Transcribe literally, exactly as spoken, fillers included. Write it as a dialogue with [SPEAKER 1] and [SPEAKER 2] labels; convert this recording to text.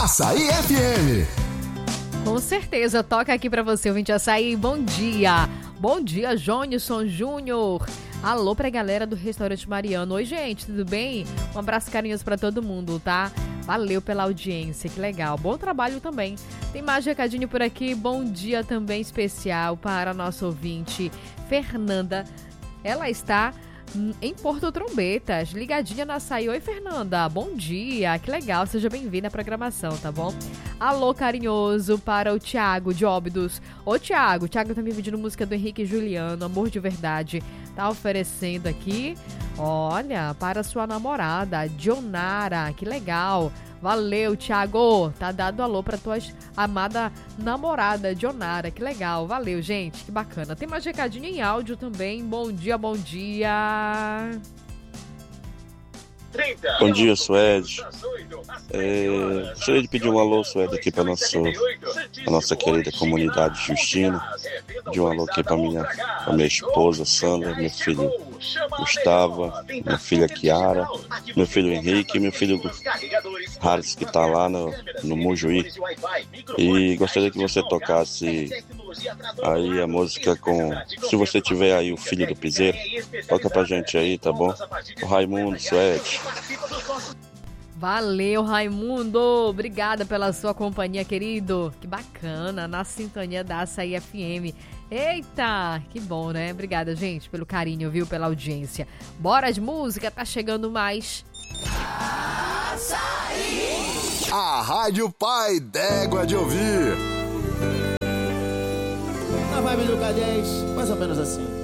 [SPEAKER 1] Açaí F M.
[SPEAKER 2] Com certeza, toca aqui pra você, ouvinte Açaí. Bom dia. Bom dia, Jonison Júnior. Alô pra galera do Restaurante Mariano. Oi, gente, tudo bem? Um abraço carinhoso pra todo mundo, tá? Valeu pela audiência, que legal. Bom trabalho também. Tem mais recadinho por aqui. Bom dia também especial para a nossa ouvinte Fernanda. Ela está em Porto Trombetas, ligadinha na Açaí. Oi, Fernanda, bom dia, que legal, seja bem-vinda à programação, tá bom? Alô, carinhoso para o Thiago de Óbidos. Ô, Thiago, o Thiago tá me pedindo música do Henrique e Juliano, Amor de Verdade. Tá oferecendo aqui, olha, para sua namorada, Dionara, que legal. Valeu, Thiago. Tá dado alô pra tua amada namorada, Dionara. Que legal. Valeu, gente. Que bacana. Tem mais recadinho em áudio também. Bom dia, bom dia.
[SPEAKER 3] Bom dia, Suede. É, gostaria de pedir um alô, Suede, aqui para nossa, a nossa querida comunidade Justina. De um alô aqui para minha, pra minha esposa, Sandra, meu filho Gustavo, minha filha Kiara, meu filho Henrique e meu filho Harris, que está lá no, no Mujuí. E gostaria que você tocasse aí a música com... Se você tiver aí o Filho do Piseiro, toca pra gente aí, tá bom? O Raimundo, Suede.
[SPEAKER 2] Valeu, Raimundo. Obrigada pela sua companhia, querido. Que bacana, na sintonia da Açaí F M. Eita, que bom, né? Obrigada, gente, pelo carinho, viu? Pela audiência. Bora de música, tá chegando mais.
[SPEAKER 1] Açaí! A Rádio Pai d'Égua de ouvir.
[SPEAKER 4] Na vibe do K dez, mais ou menos assim.